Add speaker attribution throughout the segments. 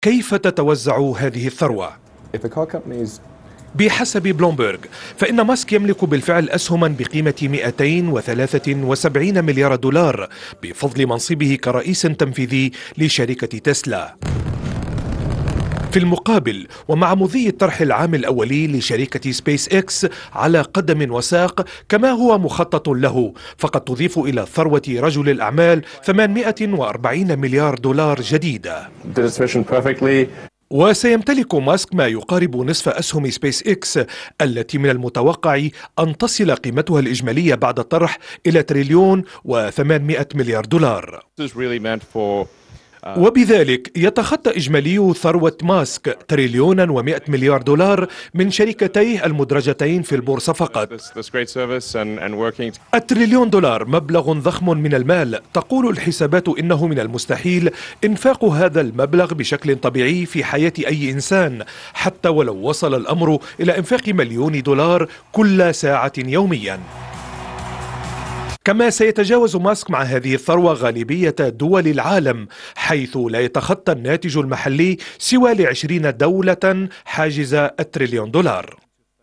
Speaker 1: كيف تتوزع هذه الثروة؟ بحسب بلومبرغ فإن ماسك يملك بالفعل أسهما بقيمة 273 مليار دولار بفضل منصبه كرئيس تنفيذي لشركة تسلا. في المقابل ومع مضي الطرح العام الأولي لشركة سبيس إكس على قدم وساق كما هو مخطط له، فقد تضيف إلى ثروة رجل الأعمال 840 مليار دولار جديدة. وسيمتلك ماسك ما يقارب نصف أسهم سبيس إكس التي من المتوقع أن تصل قيمتها الإجمالية بعد الطرح إلى تريليون و800 مليار دولار. وبذلك يتخطى إجمالي ثروة ماسك تريليونا و100 مليار دولار من شركتيه المدرجتين في البورصة فقط. التريليون دولار مبلغ ضخم من المال، تقول الحسابات إنه من المستحيل إنفاق هذا المبلغ بشكل طبيعي في حياة أي إنسان، حتى ولو وصل الأمر إلى إنفاق مليون دولار كل ساعة يوميا. كما سيتجاوز ماسك مع هذه الثروة غالبية دول العالم، حيث لا يتخطى الناتج المحلي سوى ل20 دولة حاجز التريليون دولار.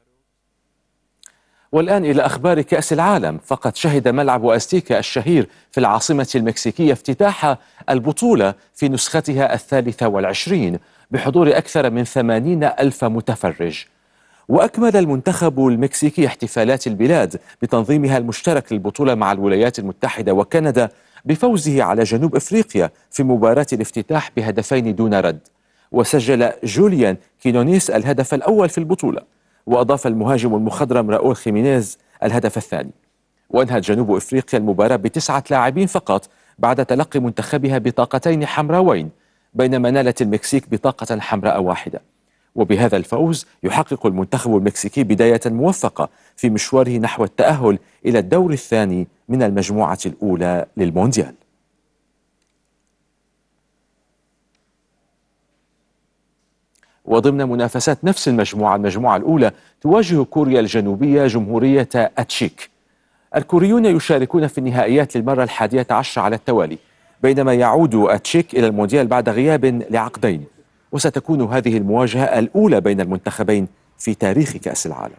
Speaker 2: والآن إلى أخبار كأس العالم. فقد شهد ملعب أستيكا الشهير في العاصمة المكسيكية افتتاح البطولة في نسختها 23 بحضور أكثر من 80 ألف متفرج. وأكمل المنتخب المكسيكي احتفالات البلاد بتنظيمها المشترك للبطولة مع الولايات المتحدة وكندا بفوزه على جنوب إفريقيا في مباراة الافتتاح بهدفين دون رد. وسجل جوليان كينونيس الهدف الأول في البطولة، وأضاف المهاجم المخضرم راؤول خيمينيز الهدف الثاني. وأنهت جنوب إفريقيا المباراة ب9 لاعبين فقط بعد تلقي منتخبها بطاقتين حمراوين، بينما نالت المكسيك بطاقة حمراء واحدة. وبهذا الفوز يحقق المنتخب المكسيكي بداية موفقة في مشواره نحو التأهل إلى الدور الثاني من المجموعة الأولى للمونديال. وضمن منافسات نفس المجموعة الأولى تواجه كوريا الجنوبية جمهورية التشيك. الكوريون يشاركون في النهائيات للمرة 11 على التوالي، بينما يعود التشيك إلى المونديال بعد غياب لعقدين. وستكون هذه المواجهة الأولى بين المنتخبين في تاريخ كأس العالم.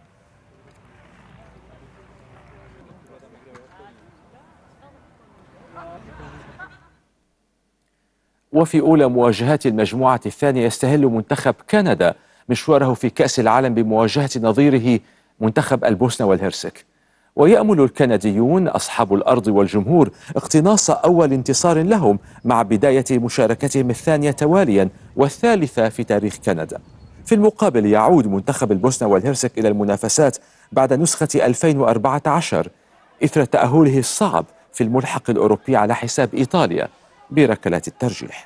Speaker 2: وفي أولى مواجهات المجموعة الثانية يستهل منتخب كندا مشواره في كأس العالم بمواجهة نظيره منتخب البوسنة والهرسك. ويأمل الكنديون أصحاب الأرض والجمهور اقتناص أول انتصار لهم مع بداية مشاركتهم الثانية تواليا والثالثة في تاريخ كندا. في المقابل يعود منتخب البوسنة والهرسك إلى المنافسات بعد نسخة 2014 إثر تأهله الصعب في الملحق الأوروبي على حساب إيطاليا بركلات الترجيح.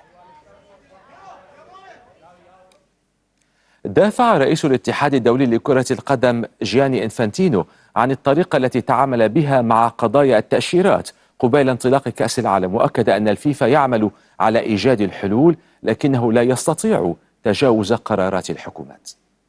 Speaker 2: دافع رئيس الاتحاد الدولي لكرة القدم جياني إنفانتينو عن الطريقة التي تعامل بها مع قضايا التأشيرات قبيل انطلاق كأس العالم، وأكد أن الفيفا يعمل على إيجاد الحلول لكنه لا يستطيع تجاوز قرارات الحكومات.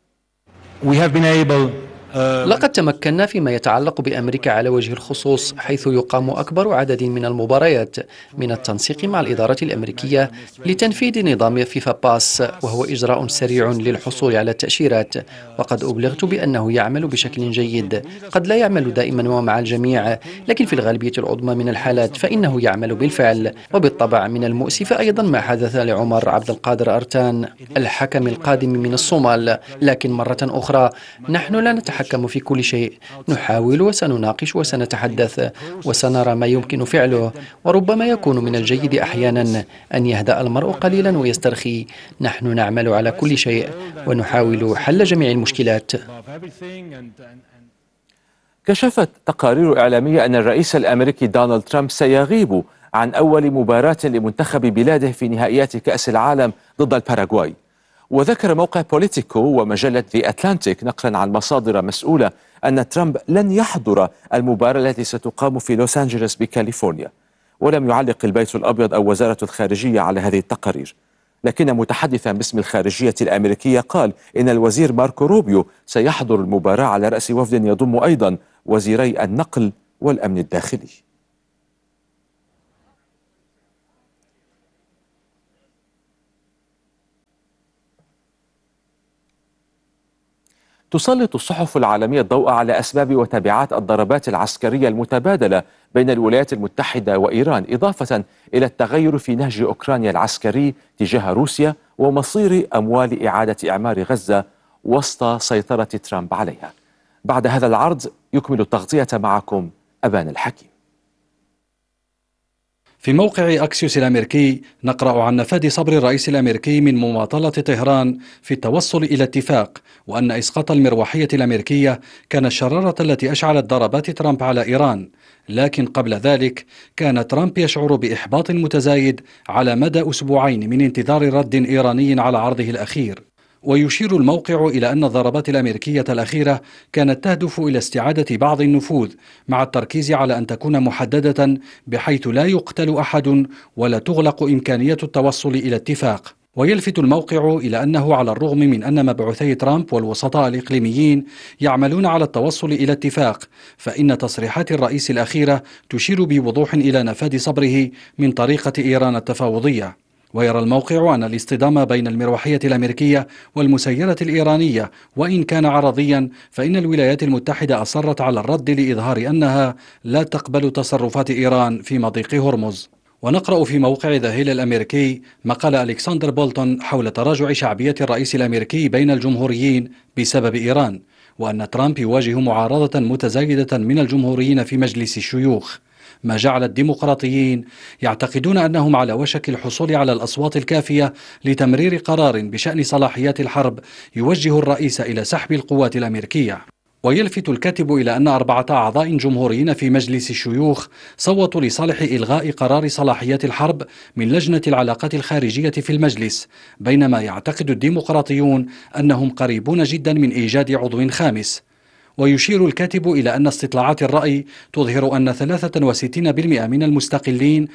Speaker 3: لقد تمكنا فيما يتعلق بأمريكا على وجه الخصوص، حيث يقام أكبر عدد من المباريات من التنسيق مع الإدارة الأمريكية لتنفيذ نظام فيفا باس، وهو إجراء سريع للحصول على التأشيرات. وقد أبلغت بأنه يعمل بشكل جيد، قد لا يعمل دائما ومع الجميع، لكن في الغالبية العظمى من الحالات فإنه يعمل بالفعل. وبالطبع من المؤسف أيضا ما حدث لعمر عبد القادر أرتان الحكم القادم من الصومال، لكن مرة أخرى نحن لا نتحكم في كل شيء، نحاول وسنناقش وسنتحدث وسنرى ما يمكن فعله، وربما يكون من الجيد أحيانا أن يهدأ المرء قليلا ويسترخي. نحن نعمل على كل شيء ونحاول حل جميع المشكلات.
Speaker 2: كشفت تقارير إعلامية أن الرئيس الأمريكي دونالد ترامب سيغيب عن أول مباراة لمنتخب بلاده في نهائيات كأس العالم ضد الباراغواي. وذكر موقع بوليتيكو ومجلة The Atlantic نقلا عن مصادر مسؤولة أن ترامب لن يحضر المباراة التي ستقام في لوس أنجلوس بكاليفورنيا. ولم يعلق البيت الأبيض أو وزارة الخارجية على هذه التقارير، لكن متحدثا باسم الخارجية الأمريكية قال إن الوزير ماركو روبيو سيحضر المباراة على رأس وفد يضم أيضا وزيري النقل والأمن الداخلي. تسلط الصحف العالمية الضوء على أسباب وتبعات الضربات العسكرية المتبادلة بين الولايات المتحدة وإيران، إضافة إلى التغير في نهج أوكرانيا العسكري تجاه روسيا ومصير أموال إعادة إعمار غزة وسط سيطرة ترامب عليها. بعد هذا العرض يكمل التغطية معكم أبان الحكيم.
Speaker 4: في موقع أكسيوس الأمريكي نقرأ عن نفاذ صبر الرئيس الأمريكي من مماطلة طهران في التوصل إلى اتفاق، وأن إسقاط المروحية الأمريكية كان الشرارة التي أشعلت ضربات ترامب على إيران. لكن قبل ذلك كان ترامب يشعر بإحباط متزايد على مدى أسبوعين من انتظار رد إيراني على عرضه الأخير. ويشير الموقع إلى أن الضربات الأمريكية الأخيرة كانت تهدف إلى استعادة بعض النفوذ، مع التركيز على أن تكون محددة بحيث لا يقتل أحد ولا تغلق إمكانية التوصل إلى اتفاق. ويلفت الموقع إلى أنه على الرغم من أن مبعوثي ترامب والوسطاء الإقليميين يعملون على التوصل إلى اتفاق، فإن تصريحات الرئيس الأخيرة تشير بوضوح إلى نفاذ صبره من طريقة إيران التفاوضية. ويرى الموقع أن الاصطدام بين المروحية الأمريكية والمسيرة الإيرانية وإن كان عرضيا، فإن الولايات المتحدة أصرت على الرد لإظهار أنها لا تقبل تصرفات إيران في مضيق هرمز. ونقرأ في موقع ذا هيل الأمريكي مقال ألكسندر بولتون حول تراجع شعبية الرئيس الأمريكي بين الجمهوريين بسبب إيران، وأن ترامب يواجه معارضة متزايدة من الجمهوريين في مجلس الشيوخ، ما جعل الديمقراطيين يعتقدون أنهم على وشك الحصول على الأصوات الكافية لتمرير قرار بشأن صلاحيات الحرب يوجه الرئيس إلى سحب القوات الأمريكية. ويلفت الكاتب إلى أن 4 أعضاء جمهوريين في مجلس الشيوخ صوتوا لصالح إلغاء قرار صلاحيات الحرب من لجنة العلاقات الخارجية في المجلس، بينما يعتقد الديمقراطيون أنهم قريبون جدا من إيجاد عضو خامس. ويشير الكاتب إلى أن استطلاعات الرأي تظهر أن 63% من المستقلين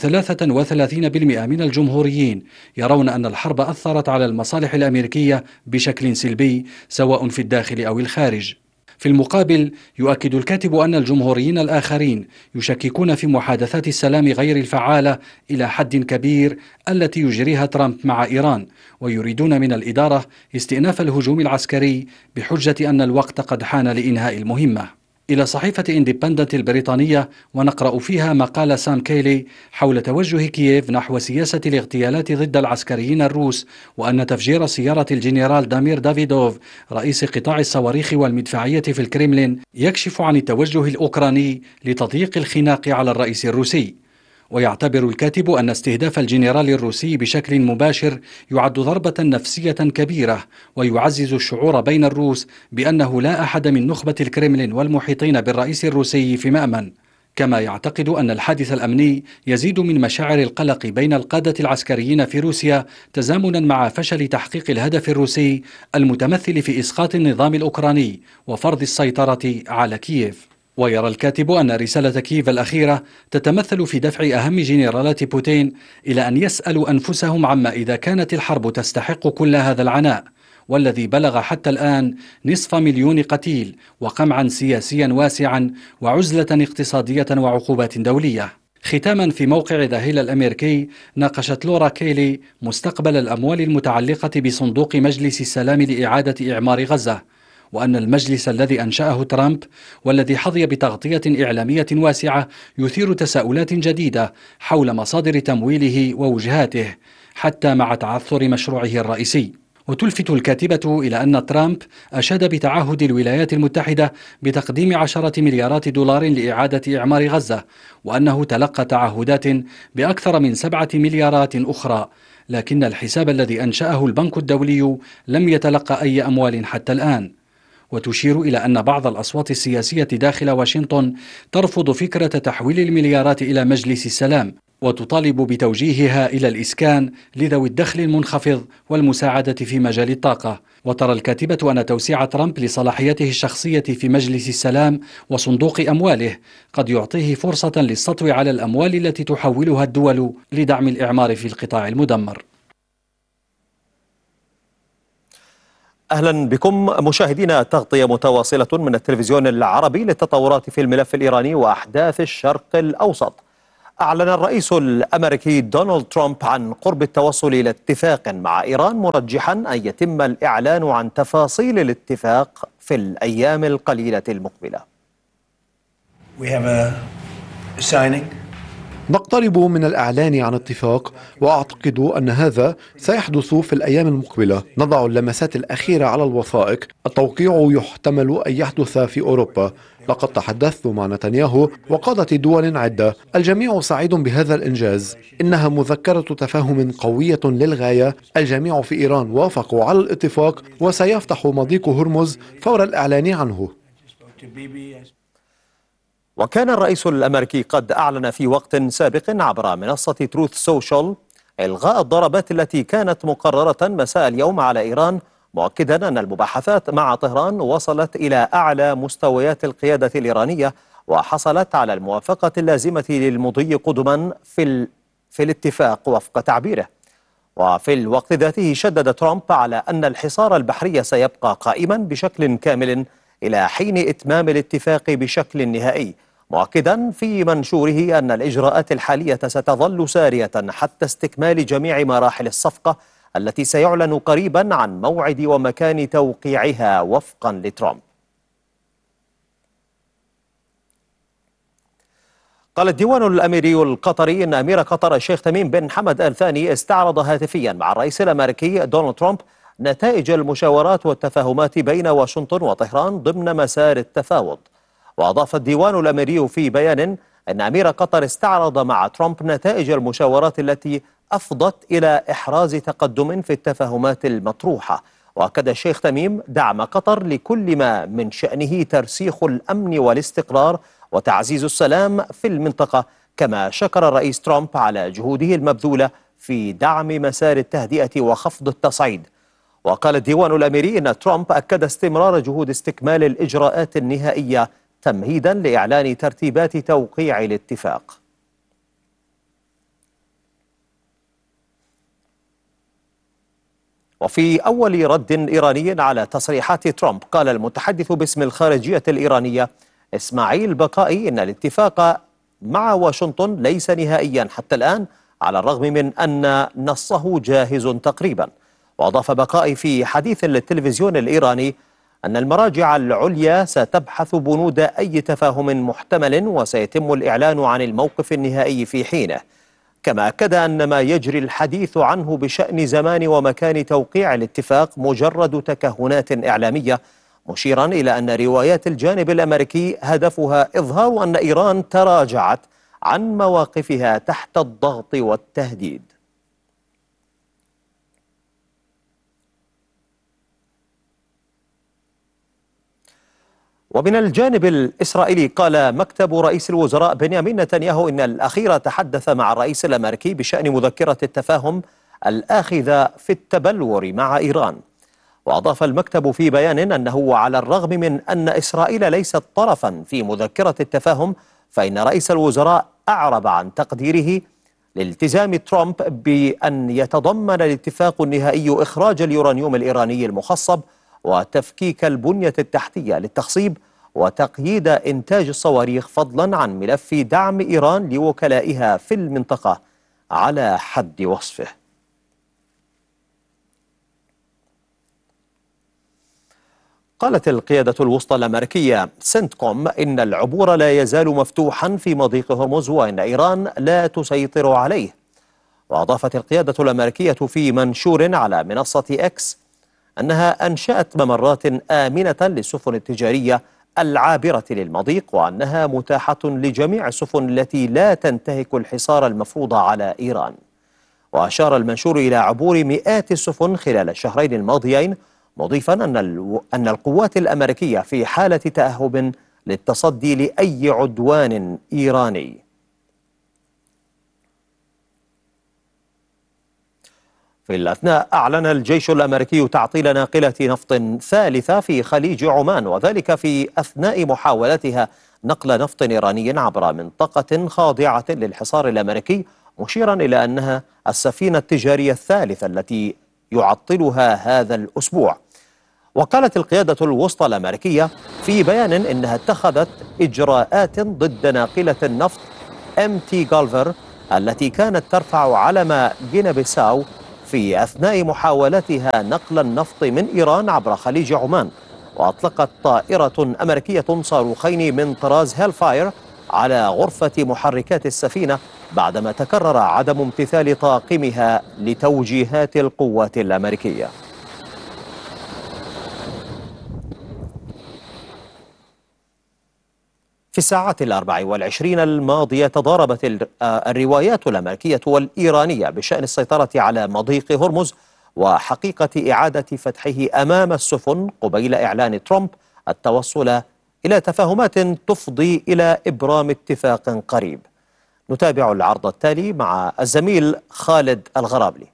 Speaker 4: و33% من الجمهوريين يرون أن الحرب أثرت على المصالح الأمريكية بشكل سلبي، سواء في الداخل أو الخارج. في المقابل يؤكد الكاتب أن الجمهوريين الآخرين يشككون في محادثات السلام غير الفعالة إلى حد كبير التي يجريها ترامب مع إيران، ويريدون من الإدارة استئناف الهجوم العسكري بحجة أن الوقت قد حان لإنهاء المهمة. إلى صحيفة إنديبندنت البريطانية ونقرأ فيها مقال سام كيلي حول توجه كييف نحو سياسة الاغتيالات ضد العسكريين الروس، وأن تفجير سيارة الجنرال دامير دافيدوف رئيس قطاع الصواريخ والمدفعية في الكريملين يكشف عن التوجه الأوكراني لتضييق الخناق على الرئيس الروسي. ويعتبر الكاتب أن استهداف الجنرال الروسي بشكل مباشر يعد ضربة نفسية كبيرة، ويعزز الشعور بين الروس بأنه لا أحد من نخبة الكريملين والمحيطين بالرئيس الروسي في مأمن. كما يعتقد أن الحادث الأمني يزيد من مشاعر القلق بين القادة العسكريين في روسيا، تزامنا مع فشل تحقيق الهدف الروسي المتمثل في إسقاط النظام الأوكراني وفرض السيطرة على كييف. ويرى الكاتب أن رسالة كييف الأخيرة تتمثل في دفع أهم جنرالات بوتين إلى أن يسألوا أنفسهم عما إذا كانت الحرب تستحق كل هذا العناء، والذي بلغ حتى الآن 500,000 قتيل وقمعا سياسيا واسعا وعزلة اقتصادية وعقوبات دولية. ختاما في موقع ذا هيل الأمريكي ناقشت لورا كيلي مستقبل الأموال المتعلقة بصندوق مجلس السلام لإعادة إعمار غزة، وأن المجلس الذي أنشأه ترامب والذي حظي بتغطية إعلامية واسعة يثير تساؤلات جديدة حول مصادر تمويله ووجهاته، حتى مع تعثر مشروعه الرئيسي. وتلفت الكاتبة إلى أن ترامب أشاد بتعهد الولايات المتحدة بتقديم 10 مليارات دولار لإعادة إعمار غزة، وأنه تلقى تعهدات بأكثر من 7 مليارات أخرى، لكن الحساب الذي أنشأه البنك الدولي لم يتلقى أي أموال حتى الآن. وتشير إلى أن بعض الأصوات السياسية داخل واشنطن ترفض فكرة تحويل المليارات إلى مجلس السلام، وتطالب بتوجيهها إلى الإسكان لذوي الدخل المنخفض والمساعدة في مجال الطاقة. وترى الكاتبة أن توسيع ترامب لصلاحيته الشخصية في مجلس السلام وصندوق أمواله قد يعطيه فرصة للسطو على الأموال التي تحولها الدول لدعم الإعمار في القطاع المدمر.
Speaker 5: أهلا بكم مشاهدينا، تغطية متواصلة من التلفزيون العربي للتطورات في الملف الإيراني وأحداث الشرق الأوسط. أعلن الرئيس الأمريكي دونالد ترامب عن قرب التوصل إلى اتفاق مع إيران، مرجحا أن يتم الإعلان عن تفاصيل الاتفاق في الأيام القليلة المقبلة.
Speaker 6: نقترب من الإعلان عن اتفاق، وأعتقد أن هذا سيحدث في الأيام المقبلة. نضع اللمسات الأخيرة على الوثائق. التوقيع يحتمل أن يحدث في أوروبا. لقد تحدثت مع نتنياهو وقادة دول عدة. الجميع سعيد بهذا الإنجاز. إنها مذكرة تفاهم قوية للغاية. الجميع في إيران وافقوا على الاتفاق، وسيفتح مضيق هرمز فور الإعلان عنه.
Speaker 5: وكان الرئيس الأمريكي قد أعلن في وقت سابق عبر منصة تروث سوشيال إلغاء الضربات التي كانت مقررة مساء اليوم على إيران، مؤكدا أن المباحثات مع طهران وصلت إلى أعلى مستويات القيادة الإيرانية، وحصلت على الموافقة اللازمة للمضي قدما في الاتفاق وفق تعبيره. وفي الوقت ذاته شدد ترامب على أن الحصار البحري سيبقى قائما بشكل كامل إلى حين إتمام الاتفاق بشكل نهائي، مؤكدا في منشوره أن الإجراءات الحالية ستظل سارية حتى استكمال جميع مراحل الصفقة التي سيعلن قريبا عن موعد ومكان توقيعها وفقا لترامب. قال الديوان الأميري القطري أن أمير قطر الشيخ تميم بن حمد آل ثاني استعرض هاتفيا مع الرئيس الأمريكي دونالد ترامب نتائج المشاورات والتفاهمات بين واشنطن وطهران ضمن مسار التفاوض. وأضاف الديوان الأميري في بيان أن أمير قطر استعرض مع ترامب نتائج المشاورات التي أفضت إلى إحراز تقدم في التفاهمات المطروحة. وأكد الشيخ تميم دعم قطر لكل ما من شأنه ترسيخ الأمن والاستقرار وتعزيز السلام في المنطقة، كما شكر الرئيس ترامب على جهوده المبذولة في دعم مسار التهدئة وخفض التصعيد. وقال الديوان الأميري أن ترامب أكد استمرار جهود استكمال الإجراءات النهائية تمهيدا لإعلان ترتيبات توقيع الاتفاق. وفي أول رد إيراني على تصريحات ترامب، قال المتحدث باسم الخارجية الإيرانية إسماعيل بقائي إن الاتفاق مع واشنطن ليس نهائيا حتى الآن، على الرغم من أن نصه جاهز تقريبا. وأضاف بقائي في حديث للتلفزيون الإيراني أن المراجع العليا ستبحث بنود أي تفاهم محتمل، وسيتم الإعلان عن الموقف النهائي في حينه. كما أكد أن ما يجري الحديث عنه بشأن زمان ومكان توقيع الاتفاق مجرد تكهنات إعلامية، مشيرا إلى أن روايات الجانب الأمريكي هدفها إظهار أن إيران تراجعت عن مواقفها تحت الضغط والتهديد. ومن الجانب الإسرائيلي، قال مكتب رئيس الوزراء بنيامين نتنياهو إن الأخير تحدث مع الرئيس الأمريكي بشأن مذكرة التفاهم الآخذة في التبلور مع إيران. وأضاف المكتب في بيان أنه على الرغم من أن إسرائيل ليست طرفا في مذكرة التفاهم، فإن رئيس الوزراء أعرب عن تقديره لالتزام ترامب بأن يتضمن الاتفاق النهائي إخراج اليورانيوم الإيراني المخصب وتفكيك البنية التحتية للتخصيب وتقييد إنتاج الصواريخ، فضلا عن ملف دعم إيران لوكلائها في المنطقة على حد وصفه. قالت القيادة الوسطى الأمريكية سنتكوم إن العبور لا يزال مفتوحا في مضيق هرمز، وإن إيران لا تسيطر عليه. وأضافت القيادة الأمريكية في منشور على منصة إكس أنها أنشأت ممرات آمنة للسفن التجارية العابرة للمضيق، وأنها متاحة لجميع السفن التي لا تنتهك الحصار المفروض على إيران. وأشار المنشور إلى عبور مئات السفن خلال الشهرين الماضيين، مضيفا أن القوات الأمريكية في حالة تأهب للتصدي لأي عدوان إيراني. في الأثناء أعلن الجيش الأمريكي تعطيل ناقلة نفط ثالثة في خليج عمان، وذلك في أثناء محاولتها نقل نفط إيراني عبر منطقة خاضعة للحصار الأمريكي، مشيرا إلى أنها السفينة التجارية الثالثة التي يعطلها هذا الأسبوع. وقالت القيادة الوسطى الأمريكية في بيان إنها اتخذت إجراءات ضد ناقلة النفط MT غالفر التي كانت ترفع علم غينيا بيساو في أثناء محاولتها نقل النفط من إيران عبر خليج عمان. وأطلقت طائرة أمريكية صاروخين من طراز هيلفاير على غرفة محركات السفينة بعدما تكرر عدم امتثال طاقمها لتوجيهات القوات الأمريكية. في الساعات 24 الماضية تضاربت الروايات الأمريكية والإيرانية بشأن السيطرة على مضيق هرمز وحقيقة إعادة فتحه أمام السفن قبيل إعلان ترامب التوصل إلى تفاهمات تفضي إلى إبرام اتفاق قريب. نتابع العرض التالي مع الزميل خالد الغرابلي.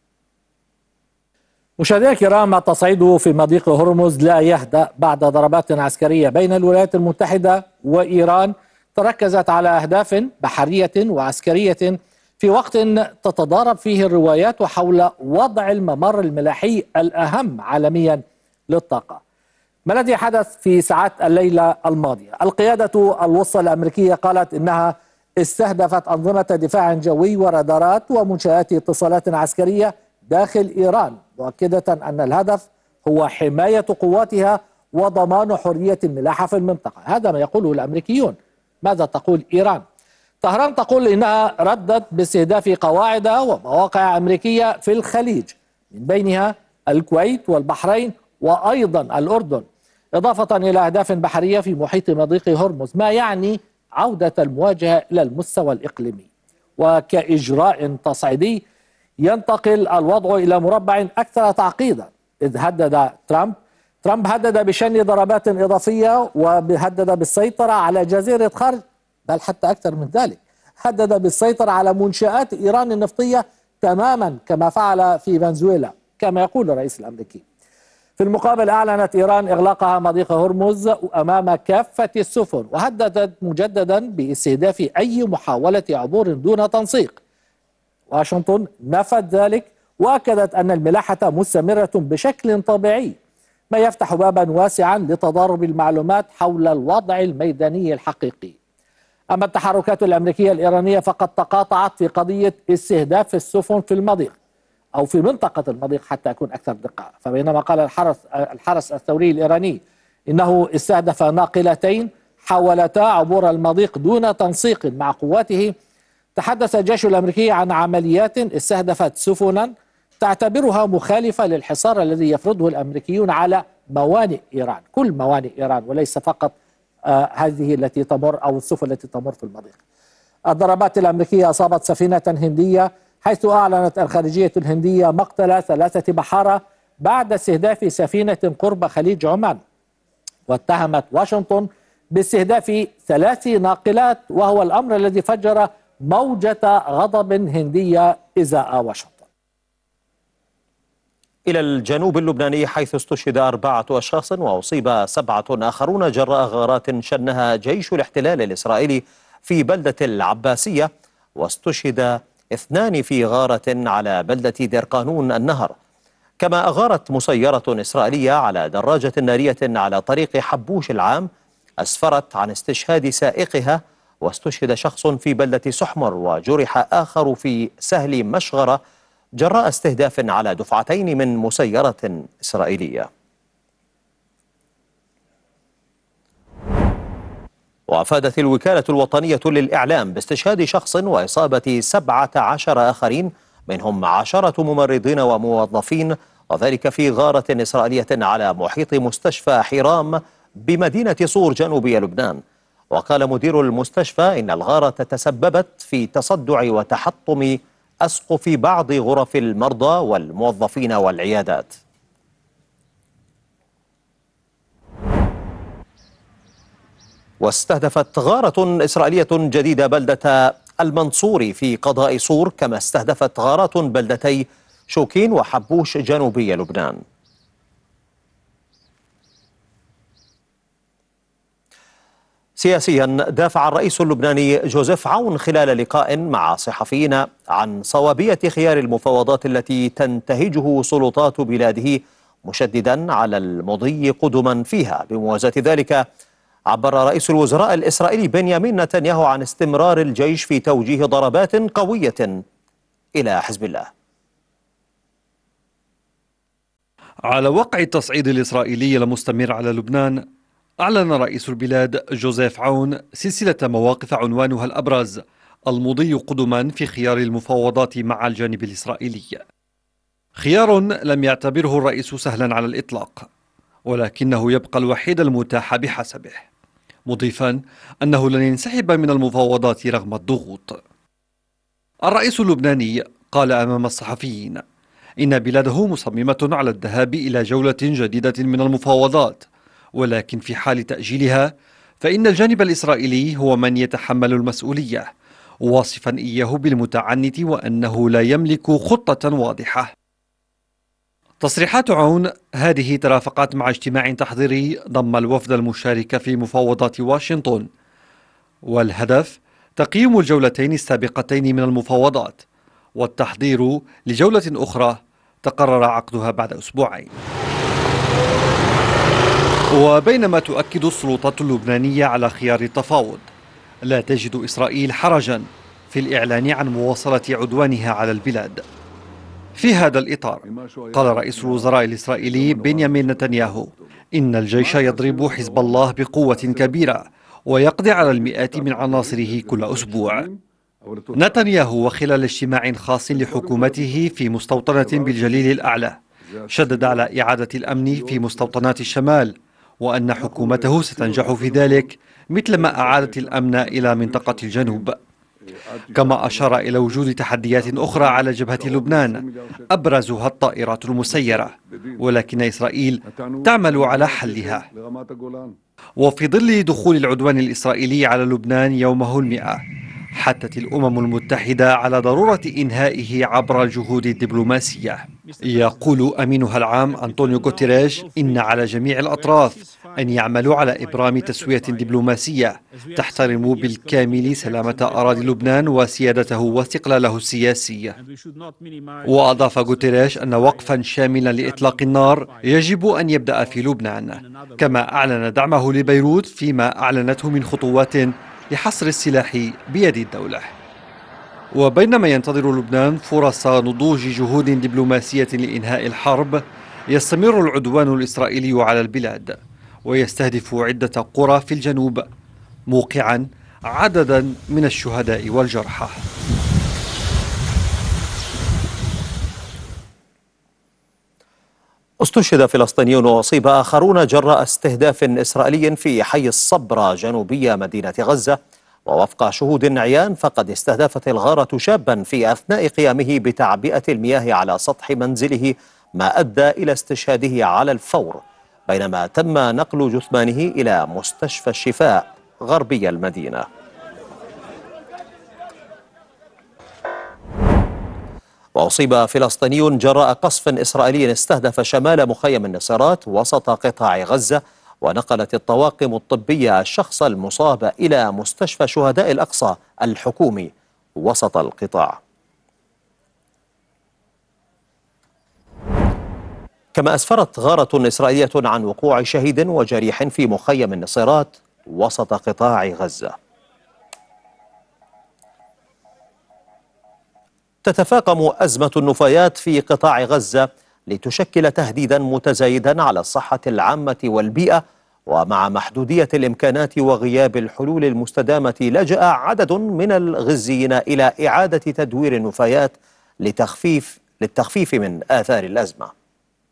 Speaker 7: مشاهدينا الكرام، التصعيد في مضيق هرمز لا يهدأ بعد ضربات عسكرية بين الولايات المتحدة وإيران تركزت على أهداف بحرية وعسكرية في وقت تتضارب فيه الروايات حول وضع الممر الملاحي الأهم عالميا للطاقة. ما الذي حدث في ساعات الليلة الماضية؟ القيادة الوسطى الأمريكية قالت إنها استهدفت أنظمة دفاع جوي ورادارات ومنشآت اتصالات عسكرية داخل إيران، مؤكدة أن الهدف هو حماية قواتها وضمان حرية الملاحة في المنطقة. هذا ما يقوله الأمريكيون. ماذا تقول إيران؟ طهران تقول إنها ردت باستهداف قواعد ومواقع أمريكية في الخليج، من بينها الكويت والبحرين وأيضا الأردن، إضافة إلى أهداف بحرية في محيط مضيق هرمز، ما يعني عودة المواجهة إلى المستوى الإقليمي. وكإجراء تصعيدي ينتقل الوضع إلى مربع أكثر تعقيدا، إذ هدد ترامب هدد بشن ضربات إضافية وهدد بالسيطرة على جزيرة خرج، بل حتى أكثر من ذلك هدد بالسيطرة على منشآت إيران النفطية تماما كما فعل في فنزويلا كما يقول الرئيس الأمريكي. في المقابل أعلنت إيران إغلاقها مضيق هرمز أمام كافة السفن، وهددت مجددا باستهداف أي محاولة عبور دون تنسيق. واشنطن نفت ذلك وأكدت أن الملاحة مستمرة بشكل طبيعي، ما يفتح بابا واسعا لتضارب المعلومات حول الوضع الميداني الحقيقي. أما التحركات الأمريكية الإيرانية فقد تقاطعت في قضية استهداف السفن في المضيق أو في منطقة المضيق حتى أكون أكثر دقة. فبينما قال الحرس الثوري الإيراني إنه استهدف ناقلتين حاولتا عبور المضيق دون تنسيق مع قواته، تحدث الجيش الأمريكي عن عمليات استهدفت سفنا تعتبرها مخالفة للحصار الذي يفرضه الأمريكيون على موانئ إيران، كل موانئ إيران وليس فقط هذه التي تمر أو السفن التي تمر في المضيق. الضربات الأمريكية أصابت سفينة هندية، حيث أعلنت الخارجية الهندية مقتل 3 بحارة بعد استهداف سفينة قرب خليج عمان، واتهمت واشنطن باستهداف 3 ناقلات، وهو الأمر الذي فجر موجة غضب هندية إزاء واشنطن.
Speaker 5: إلى الجنوب اللبناني، حيث استشهد 4 أشخاص وأصيب 7 آخرون جراء غارات شنها جيش الاحتلال الإسرائيلي في بلدة العباسية، واستشهد 2 في غارة على بلدة دير قانون النهر. كما أغارت مسيرة إسرائيلية على دراجة نارية على طريق حبوش العام، أسفرت عن استشهاد سائقها، واستشهد شخص في بلدة سحمر وجرح آخر في سهل مشغرة جراء استهداف على دفعتين من مسيرة إسرائيلية. وأفادت الوكالة الوطنية للإعلام باستشهاد شخص وإصابة 17 آخرين، منهم 10 ممرضين وموظفين، وذلك في غارة إسرائيلية على محيط مستشفى حرام بمدينة صور جنوبي لبنان. وقال مدير المستشفى إن الغارة تسببت في تصدع وتحطم أسقف بعض غرف المرضى والموظفين والعيادات. واستهدفت غارة إسرائيلية جديدة بلدة المنصوري في قضاء صور، كما استهدفت غارات بلدتي شوكين وحبوش جنوبي لبنان. سياسيا، دافع الرئيس اللبناني جوزيف عون خلال لقاء مع صحفيين عن صوابية خيار المفاوضات التي تنتهجه سلطات بلاده، مشددا على المضي قدما فيها. بموازاة ذلك، عبر رئيس الوزراء الإسرائيلي بنيامين نتنياهو عن استمرار الجيش في توجيه ضربات قوية إلى حزب الله.
Speaker 8: على وقع التصعيد الإسرائيلي المستمر على لبنان، أعلن رئيس البلاد جوزيف عون سلسلة مواقف عنوانها الأبرز المضي قدما في خيار المفاوضات مع الجانب الإسرائيلي. خيار لم يعتبره الرئيس سهلا على الإطلاق، ولكنه يبقى الوحيد المتاح بحسبه، مضيفا أنه لن ينسحب من المفاوضات رغم الضغوط. الرئيس اللبناني قال أمام الصحفيين إن بلاده مصممة على الذهاب إلى جولة جديدة من المفاوضات، ولكن في حال تأجيلها فإن الجانب الإسرائيلي هو من يتحمل المسؤولية، واصفا إياه بالمتعنت وأنه لا يملك خطة واضحة. تصريحات عون هذه ترافقت مع اجتماع تحضيري ضم الوفد المشارك في مفاوضات واشنطن، والهدف تقييم الجولتين السابقتين من المفاوضات والتحضير لجولة أخرى تقرر عقدها بعد أسبوعين. وبينما تؤكد السلطات اللبنانية على خيار التفاوض، لا تجد إسرائيل حرجا في الإعلان عن مواصلة عدوانها على البلاد. في هذا الإطار قال رئيس الوزراء الإسرائيلي بنيامين نتنياهو إن الجيش يضرب حزب الله بقوة كبيرة ويقضي على المئات من عناصره كل أسبوع. نتنياهو وخلال اجتماع خاص لحكومته في مستوطنة بالجليل الأعلى شدد على إعادة الأمن في مستوطنات الشمال، وأن حكومته ستنجح في ذلك مثلما أعادت الأمن إلى منطقة الجنوب. كما أشار إلى وجود تحديات أخرى على جبهة لبنان أبرزها الطائرات المسيرة، ولكن إسرائيل تعمل على حلها. وفي ظل دخول العدوان الإسرائيلي على لبنان يومه 100، حثت الأمم المتحدة على ضرورة إنهائه عبر الجهود الدبلوماسية. يقول أمينها العام أنطونيو غوتيريش إن على جميع الأطراف أن يعملوا على إبرام تسوية دبلوماسية تحترم بالكامل سلامة أراضي لبنان وسيادته واستقلاله السياسي. وأضاف غوتيريش أن وقفا شاملا لإطلاق النار يجب أن يبدأ في لبنان، كما أعلن دعمه لبيروت فيما أعلنته من خطوات لحصر السلاح بيد الدولة. وبينما ينتظر لبنان فرص نضوج جهود دبلوماسية لإنهاء الحرب، يستمر العدوان الإسرائيلي على البلاد ويستهدف عدة قرى في الجنوب، موقعا عددا من الشهداء والجرحى.
Speaker 5: استشهد فلسطينيون وأصيب آخرون جراء استهداف إسرائيلي في حي الصبرة جنوبية مدينة غزة، ووفق شهود عيان فقد استهدفت الغارة شابا في أثناء قيامه بتعبئة المياه على سطح منزله، ما أدى إلى استشهاده على الفور، بينما تم نقل جثمانه إلى مستشفى الشفاء غربي المدينة. وأصيب فلسطيني جراء قصف إسرائيلي استهدف شمال مخيم النصيرات وسط قطاع غزة، ونقلت الطواقم الطبية الشخص المصاب إلى مستشفى شهداء الأقصى الحكومي وسط القطاع. كما أسفرت غارة إسرائيلية عن وقوع شهيد وجريح في مخيم النصيرات وسط قطاع غزة. تتفاقم أزمة النفايات في قطاع غزة لتشكل تهديدا متزايدا على الصحة العامة والبيئة، ومع محدودية الإمكانات وغياب الحلول المستدامة لجأ عدد من الغزيين إلى إعادة تدوير النفايات للتخفيف من آثار الأزمة.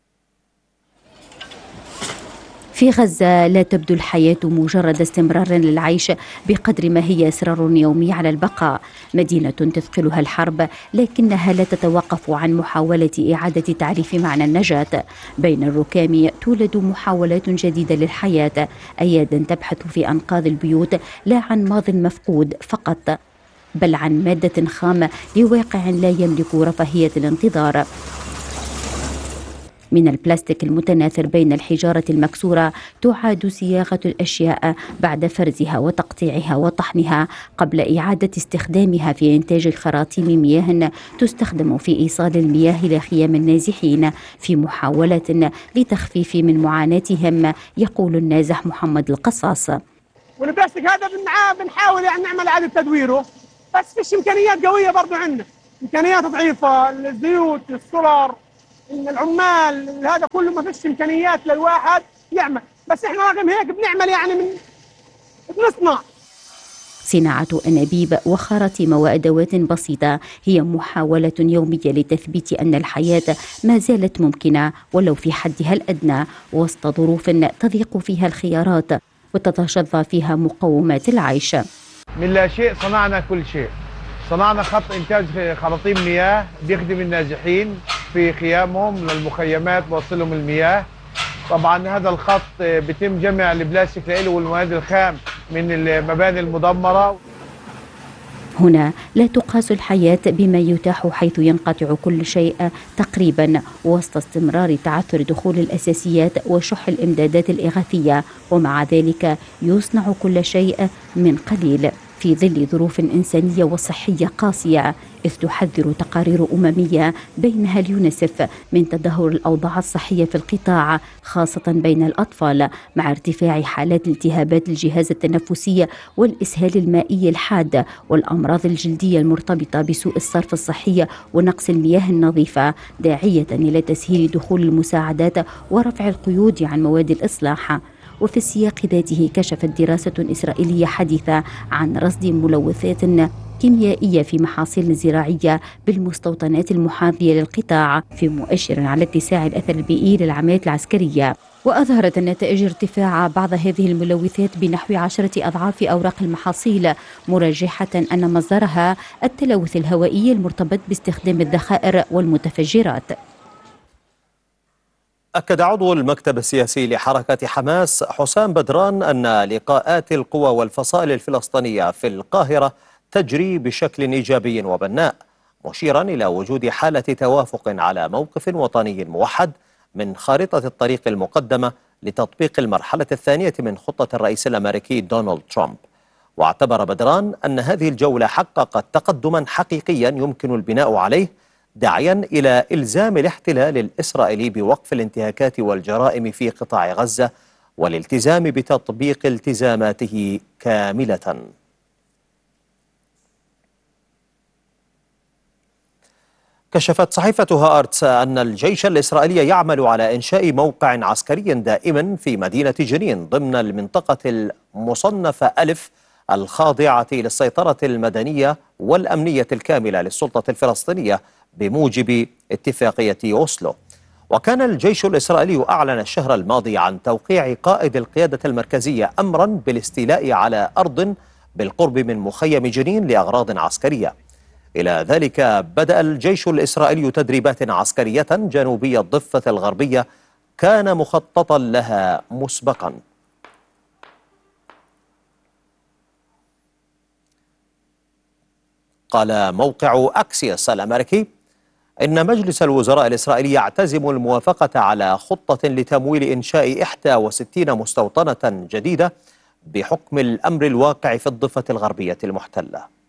Speaker 9: في غزة لا تبدو الحياة مجرد استمرار للعيش بقدر ما هي إصرار يومي على البقاء. مدينة تثقلها الحرب لكنها لا تتوقف عن محاولة إعادة تعريف معنى النجاة. بين الركام تولد محاولات جديدة للحياة، أيادا تبحث في أنقاض البيوت لا عن ماض مفقود فقط، بل عن مادة خام لواقع لا يملك رفاهية الانتظار. من البلاستيك المتناثر بين الحجارة المكسورة تعاد صياغة الأشياء بعد فرزها وتقطيعها وطحنها قبل إعادة استخدامها في إنتاج خراطيم مياه تستخدم في إيصال المياه إلى خيام النازحين في محاولة لتخفيف من معاناتهم، يقول النازح محمد القصاص.
Speaker 10: والبلاستيك هذا بنحاول يعني نعمل إعادة تدويره، بس فيش إمكانيات قوية برضه عندنا، إمكانيات ضعيفة، الزيوت، السولار، العمال، هذا كله ما فيش إمكانيات للواحد يعمل، بس إحنا رغم هيك بنعمل يعني بنصنع.
Speaker 9: صناعة أنابيب وخراطيم وأدوات بسيطة هي محاولة يومية لتثبيت أن الحياة ما زالت ممكنة ولو في حدها الأدنى وسط ظروف تضيق فيها الخيارات وتتشظى فيها مقومات العيش.
Speaker 11: من لا شيء صنعنا كل شيء. صنعنا خط إنتاج خراطيم مياه بيخدم النازحين في خيامهم للمخيمات بوصلهم المياه. طبعا هذا الخط بيتم جمع البلاستيك له والمواد الخام من المباني المدمرة.
Speaker 9: هنا لا تقاس الحياة بما يتاح حيث ينقطع كل شيء تقريبا وسط استمرار تعثر دخول الأساسيات وشح الإمدادات الإغاثية، ومع ذلك يصنع كل شيء من قليل في ظل ظروف إنسانية وصحية قاسية، إذ تحذر تقارير أممية بينها اليونسف من تدهور الأوضاع الصحية في القطاع خاصة بين الأطفال مع ارتفاع حالات التهابات الجهاز التنفسي والإسهال المائي الحاد والأمراض الجلدية المرتبطة بسوء الصرف الصحي ونقص المياه النظيفة، داعية إلى تسهيل دخول المساعدات ورفع القيود عن مواد الإصلاح. وفي السياق ذاته كشفت دراسة إسرائيلية حديثة عن رصد ملوثات كيميائية في محاصيل زراعية بالمستوطنات المحاذية للقطاع في مؤشر على اتساع الأثر البيئي للعمليات العسكرية. وأظهرت النتائج ارتفاع بعض هذه الملوثات بنحو 10 أضعاف أوراق المحاصيل، مرجحة أن مصدرها التلوث الهوائي المرتبط باستخدام الذخائر والمتفجرات.
Speaker 5: أكد عضو المكتب السياسي لحركة حماس حسام بدران أن لقاءات القوى والفصائل الفلسطينية في القاهرة تجري بشكل إيجابي وبناء، مشيرا إلى وجود حالة توافق على موقف وطني موحد من خارطة الطريق المقدمة لتطبيق المرحلة الثانية من خطة الرئيس الأمريكي دونالد ترامب. واعتبر بدران أن هذه الجولة حققت تقدما حقيقيا يمكن البناء عليه، داعيا إلى إلزام الاحتلال الإسرائيلي بوقف الانتهاكات والجرائم في قطاع غزة والالتزام بتطبيق التزاماته كاملة. كشفت صحيفة هآرتس أن الجيش الإسرائيلي يعمل على إنشاء موقع عسكري دائم في مدينة جنين ضمن المنطقة المصنفة ألف الخاضعة للسيطرة المدنية والأمنية الكاملة للسلطة الفلسطينية بموجب اتفاقية أوسلو. وكان الجيش الإسرائيلي أعلن الشهر الماضي عن توقيع قائد القيادة المركزية أمرا بالاستيلاء على أرض بالقرب من مخيم جنين لأغراض عسكرية. إلى ذلك بدأ الجيش الإسرائيلي تدريبات عسكرية جنوبي الضفة الغربية كان مخططا لها مسبقا. قال موقع أكسيوس الأمريكي إن مجلس الوزراء الإسرائيلي يعتزم الموافقة على خطة لتمويل إنشاء 61 مستوطنة جديدة بحكم الأمر الواقع في الضفة الغربية المحتلة.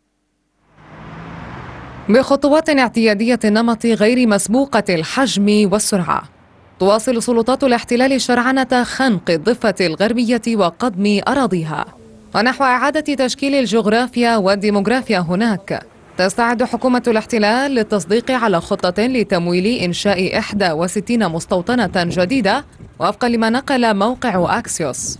Speaker 12: بخطوات اعتيادية النمط غير مسبوقة الحجم والسرعة، تواصل سلطات الاحتلال شرعنة خنق الضفة الغربية وقضم أراضيها، ونحو إعادة تشكيل الجغرافيا والديموغرافيا هناك. تستعد حكومة الاحتلال للتصديق على خطة لتمويل إنشاء 61 مستوطنة جديدة وفقا لما نقل موقع أكسيوس.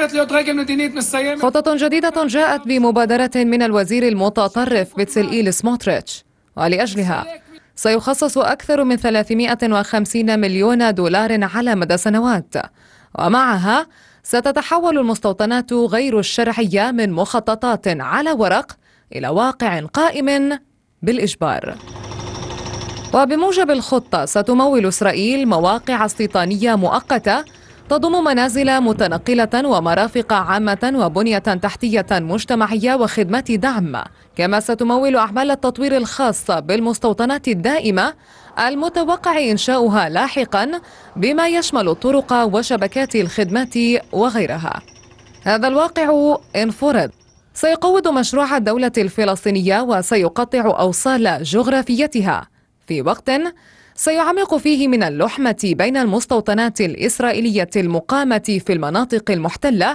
Speaker 12: خطة جديدة جاءت بمبادرة من الوزير المتطرف بتسلئيل سموتريتش، ولأجلها سيخصص أكثر من 350 مليون دولار على مدى سنوات، ومعها ستتحول المستوطنات غير الشرعية من مخططات على ورق إلى واقع قائم بالإجبار. وبموجب الخطة ستمول إسرائيل مواقع استيطانية مؤقتة تضم منازل متنقلة ومرافق عامة وبنية تحتية مجتمعية وخدمات دعم، كما ستمول أعمال التطوير الخاصة بالمستوطنات الدائمة المتوقع إنشاؤها لاحقا بما يشمل الطرق وشبكات الخدمات وغيرها. هذا الواقع إن فرض سيقوض مشروع الدولة الفلسطينية وسيقطع أوصال جغرافيتها في وقت سيعمق فيه من اللحمة بين المستوطنات الإسرائيلية المقامة في المناطق المحتلة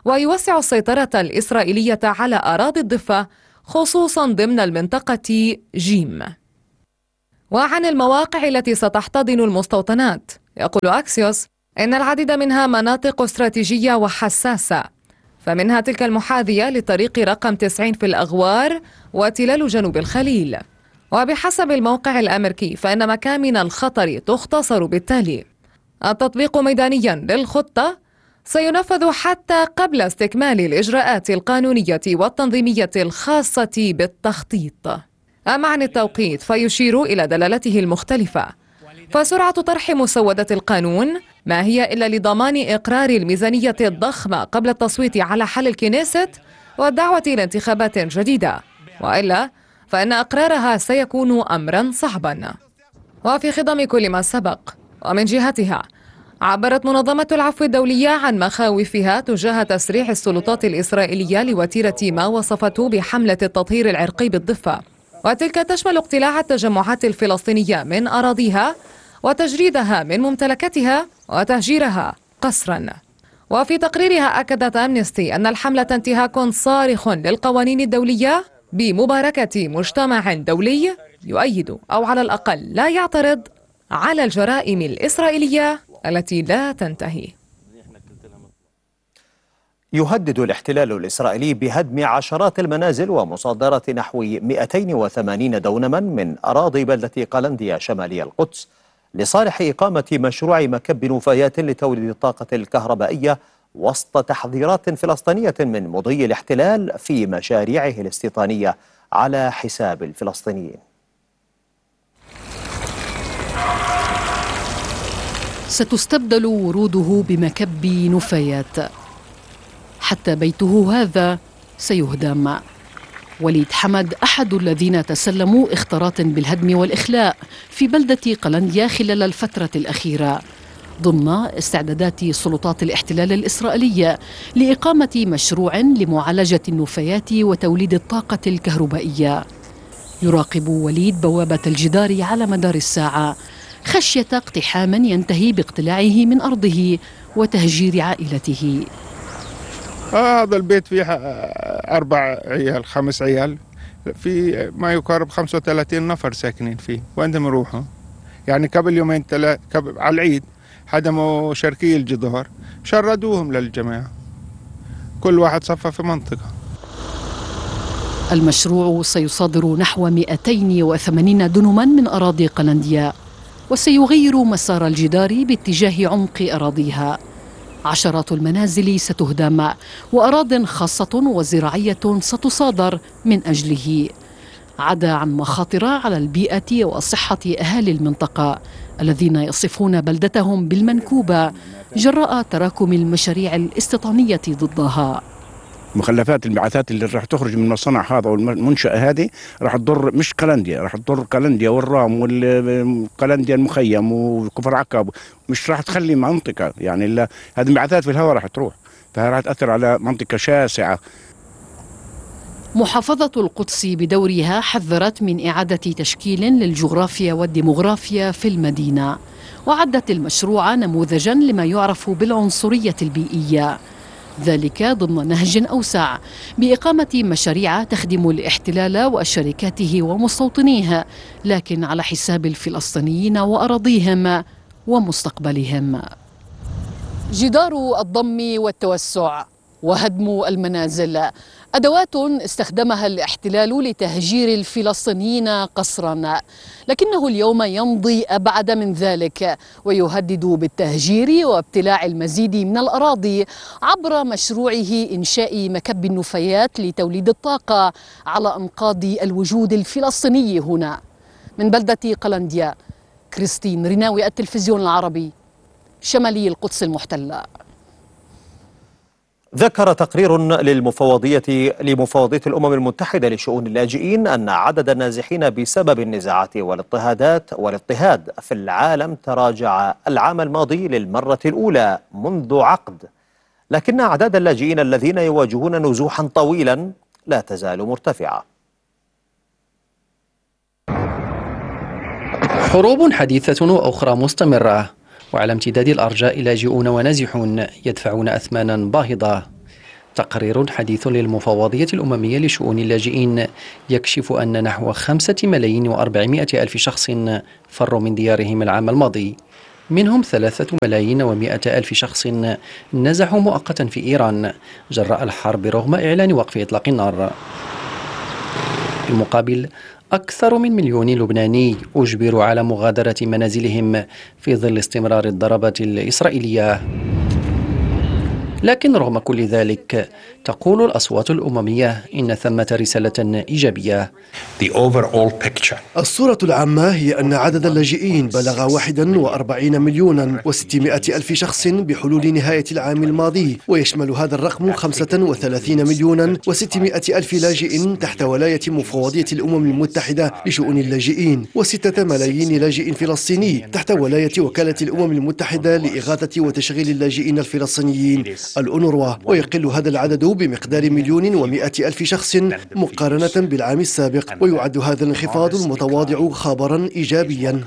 Speaker 12: ويوسع السيطرة الإسرائيلية على أراضي الضفة خصوصا ضمن المنطقة جيم. وعن المواقع التي ستحتضن المستوطنات، يقول أكسيوس إن العديد منها مناطق استراتيجية وحساسة، فمنها تلك المحاذية لطريق رقم 90 في الأغوار وتلال جنوب الخليل. وبحسب الموقع الأمريكي فإن مكامن الخطر تختصر بالتالي. التطبيق ميدانيا للخطة سينفذ حتى قبل استكمال الإجراءات القانونية والتنظيمية الخاصة بالتخطيط. أما عن التوقيت فيشير إلى دلالته المختلفة، فسرعة طرح مسودة القانون ما هي إلا لضمان إقرار الميزانية الضخمة قبل التصويت على حل الكنيست والدعوة إلى انتخابات جديدة، وإلا فإن إقرارها سيكون أمرا صعبا. وفي خضم كل ما سبق، ومن جهتها عبرت منظمة العفو الدولية عن مخاوفها تجاه تسريح السلطات الإسرائيلية لوتيرة ما وصفته بحملة التطهير العرقي بالضفة، وتلك تشمل اقتلاع التجمعات الفلسطينية من أراضيها وتجريدها من ممتلكاتها وتهجيرها قسرا. وفي تقريرها أكدت أمنستي أن الحملة انتهاك صارخ للقوانين الدولية بمباركة مجتمع دولي يؤيد أو على الأقل لا يعترض على الجرائم الإسرائيلية التي لا تنتهي.
Speaker 5: يهدد الاحتلال الإسرائيلي بهدم عشرات المنازل ومصادرة نحو 280 دونما من أراضي بلدة قلنديا شمالي القدس لصالح إقامة مشروع مكب نفايات لتوليد الطاقة الكهربائية، وسط تحذيرات فلسطينية من مضي الاحتلال في مشاريعه الاستيطانية على حساب الفلسطينيين.
Speaker 13: ستستبدل وروده بمكب نفايات، حتى بيته هذا سيهدم. وليد حمد أحد الذين تسلموا إخطارات بالهدم والإخلاء في بلدة قلنديا خلال الفترة الأخيرة ضمن استعدادات سلطات الاحتلال الإسرائيلية لإقامة مشروع لمعالجة النفايات وتوليد الطاقة الكهربائية. يراقب وليد بوابة الجدار على مدار الساعة خشية اقتحام ينتهي باقتلاعه من أرضه وتهجير عائلته.
Speaker 14: هذا البيت فيه 4 عيال 5 عيال، في ما يقارب 35 نفر ساكنين فيه. وين بدهم يروحوا؟ يعني قبل 2-3 على العيد هدموا شركي الجدار، شردوهم للجماعة، كل واحد صفى في منطقة.
Speaker 13: المشروع سيصادر نحو 280 دنما من أراضي قلنديا، وسيغير مسار الجدار باتجاه عمق أراضيها. عشرات المنازل ستهدم وأراضٍ خاصة وزراعية ستصادر من أجله، عدا عن مخاطر على البيئة وصحة أهالي المنطقة الذين يصفون بلدتهم بالمنكوبة جراء تراكم المشاريع الاستيطانية ضدها.
Speaker 15: مخلفات الانبعاثات اللي راح تخرج من المصنع هذا والمنشأة هذه راح تضر مش قلنديا، راح تضر قلنديا والرام والقلنديا المخيم وكفر عقاب، مش راح تخلي منطقة، يعني هذه الانبعاثات في الهواء راح تروح، فراح تأثر على منطقة شاسعة.
Speaker 13: محافظة القدس بدورها حذرت من إعادة تشكيل للجغرافيا والديموغرافيا في المدينة، وعدت المشروع نموذجا لما يعرف بالعنصرية البيئية، ذلك ضمن نهج أوسع بإقامة مشاريع تخدم الاحتلال وشركاته ومستوطنيه، لكن على حساب الفلسطينيين وأراضيهم ومستقبلهم. جدار الضم والتوسع وهدم المنازل أدوات استخدمها الاحتلال لتهجير الفلسطينيين قسرا، لكنه اليوم يمضي أبعد من ذلك ويهدد بالتهجير وابتلاع المزيد من الأراضي عبر مشروعه إنشاء مكب النفايات لتوليد الطاقة على أنقاض الوجود الفلسطيني هنا. من بلدة قلنديا، كريستين ريناوي، التلفزيون العربي، شمالي القدس المحتلة.
Speaker 5: ذكر تقرير لمفوضية الأمم المتحدة لشؤون اللاجئين أن عدد النازحين بسبب النزاعات والاضطهاد في العالم تراجع العام الماضي للمرة الأولى منذ عقد، لكن أعداد اللاجئين الذين يواجهون نزوحا طويلا لا تزال مرتفعة.
Speaker 3: حروب حديثة وأخرى مستمرة، وعلى امتداد الأرجاء لاجئون ونازحون يدفعون أثمانا باهظة. تقرير حديث للمفوضية الأممية لشؤون اللاجئين يكشف أن نحو 5,400,000 شخص فروا من ديارهم العام الماضي، منهم 3,100,000 شخص نزحوا مؤقتا في إيران جراء الحرب رغم إعلان وقف إطلاق النار. في المقابل أكثر من 1,000,000 لبناني أجبروا على مغادرة منازلهم في ظل استمرار الضربات الإسرائيلية. لكن رغم كل ذلك تقول الأصوات الأممية إن ثمة رسالة إيجابية.
Speaker 16: الصورة العامة هي أن عدد اللاجئين بلغ 41,600,000 شخص بحلول نهاية العام الماضي، ويشمل هذا الرقم 35,600,000 لاجئ تحت ولاية مفوضية الأمم المتحدة لشؤون اللاجئين، و6 ملايين لاجئ فلسطيني تحت ولاية وكالة الأمم المتحدة لإغاثة وتشغيل اللاجئين الفلسطينيين الأونروا، ويقل هذا العدد بمقدار 1,100,000 شخص مقارنة بالعام السابق، ويعد هذا الانخفاض المتواضع خبرا إيجابيا.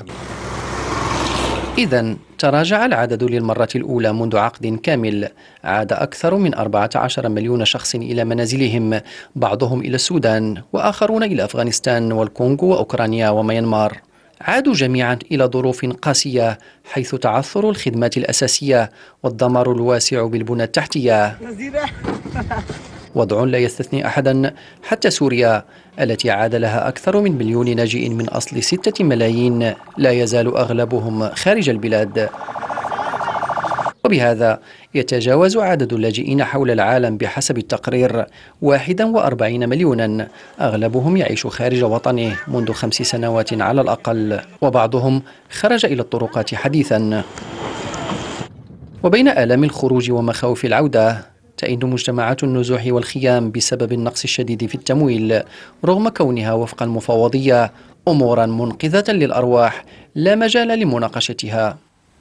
Speaker 3: إذن تراجع العدد للمرة الأولى منذ عقد كامل. عاد أكثر من 14 مليون شخص إلى منازلهم، بعضهم إلى السودان وآخرون إلى أفغانستان والكونغو وأوكرانيا وميانمار. عادوا جميعا إلى ظروف قاسية حيث تعثر الخدمات الأساسية والدمار الواسع بالبنى التحتية. وضع لا يستثني أحدا، حتى سوريا التي عاد لها أكثر من 1,000,000 لاجئ من أصل 6 ملايين لا يزال أغلبهم خارج البلاد. وبهذا يتجاوز عدد اللاجئين حول العالم بحسب التقرير 41 مليونا، أغلبهم يعيش خارج وطنه منذ 5 سنوات على الأقل، وبعضهم خرج إلى الطرقات حديثا. وبين آلام الخروج ومخاوف العودة تئن مجتمعات النزوح والخيام بسبب النقص الشديد في التمويل، رغم كونها وفق المفوضية أمورا منقذة للأرواح لا مجال لمناقشتها.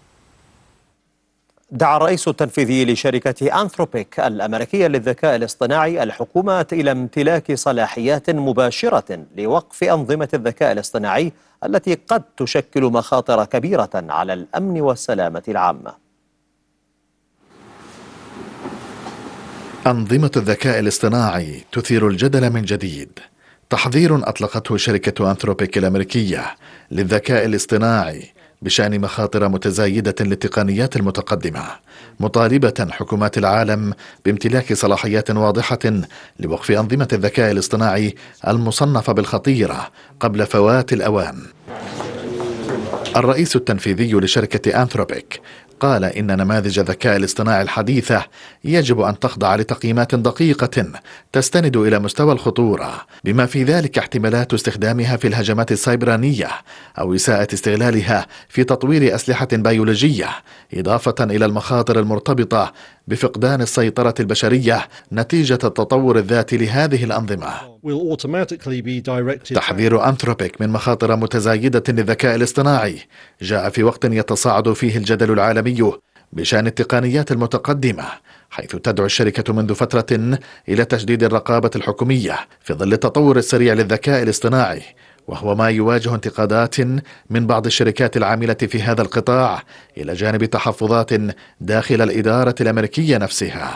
Speaker 5: دعا الرئيس التنفيذي لشركة أنثروبيك الأمريكية للذكاء الاصطناعي الحكومات إلى امتلاك صلاحيات مباشرة لوقف أنظمة الذكاء الاصطناعي التي قد تشكل مخاطر كبيرة على الأمن والسلامة العامة.
Speaker 17: أنظمة الذكاء الاصطناعي تثير الجدل من جديد. تحذير أطلقته شركة أنثروبيك الأمريكية للذكاء الاصطناعي بشأن مخاطر متزايدة للتقنيات المتقدمة، مطالبة حكومات العالم بامتلاك صلاحيات واضحة لوقف أنظمة الذكاء الاصطناعي المصنفة بالخطيرة قبل فوات الأوان. الرئيس التنفيذي لشركة أنثروبيك قال إن نماذج الذكاء الاصطناعي الحديثة يجب أن تخضع لتقييمات دقيقة تستند إلى مستوى الخطورة، بما في ذلك احتمالات استخدامها في الهجمات السيبرانية أو إساءة استغلالها في تطوير أسلحة بيولوجية، إضافة إلى المخاطر المرتبطة بفقدان السيطرة البشرية نتيجة التطور الذاتي لهذه الأنظمة. تحذير أنثروبيك من مخاطر متزايدة للذكاء الاصطناعي جاء في وقت يتصاعد فيه الجدل العالمي بشأن التقنيات المتقدمة، حيث تدعو الشركة منذ فترة إلى تشديد الرقابة الحكومية في ظل التطور السريع للذكاء الاصطناعي، وهو ما يواجه انتقادات من بعض الشركات العاملة في هذا القطاع إلى جانب تحفظات داخل الإدارة الأمريكية نفسها.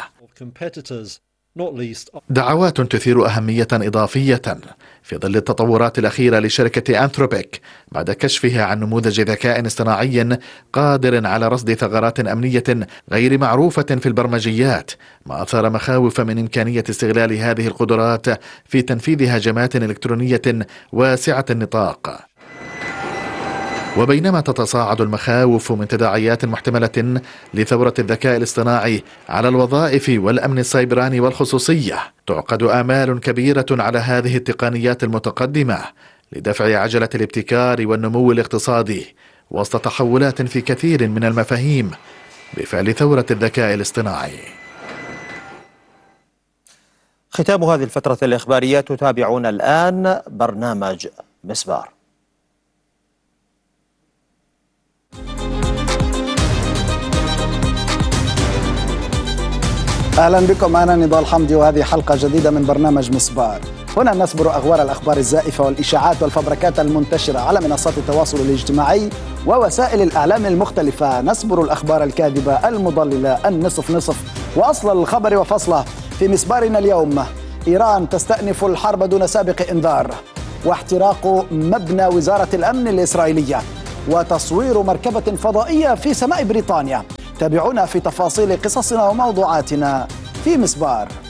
Speaker 17: دعوات تثير أهمية إضافية في ظل التطورات الأخيرة لشركة أنثروبيك بعد كشفها عن نموذج ذكاء اصطناعي قادر على رصد ثغرات أمنية غير معروفة في البرمجيات، ما أثار مخاوف من إمكانية استغلال هذه القدرات في تنفيذ هجمات إلكترونية واسعة النطاق. وبينما تتصاعد المخاوف من تداعيات محتملة لثورة الذكاء الاصطناعي على الوظائف والأمن السيبراني والخصوصية، تعقد آمال كبيرة على هذه التقنيات المتقدمة لدفع عجلة الابتكار والنمو الاقتصادي وسط تحولات في كثير من المفاهيم بفعل ثورة الذكاء الاصطناعي.
Speaker 5: ختام هذه الفترة الإخبارية، تتابعون الآن برنامج مسبار.
Speaker 18: أهلا بكم، أنا نضال حمدي وهذه حلقة جديدة من برنامج مسبار. هنا نسبر أغوار الأخبار الزائفة والإشاعات والفبركات المنتشرة على منصات التواصل الاجتماعي ووسائل الإعلام المختلفة. نسبر الأخبار الكاذبة المضللة النصف نصف وأصل الخبر وفصله في مسبارنا اليوم: إيران تستأنف الحرب دون سابق إنذار، واحتراق مبنى وزارة الأمن الإسرائيلية، وتصوير مركبة فضائية في سماء بريطانيا. تابعونا في تفاصيل قصصنا وموضوعاتنا في مسبار.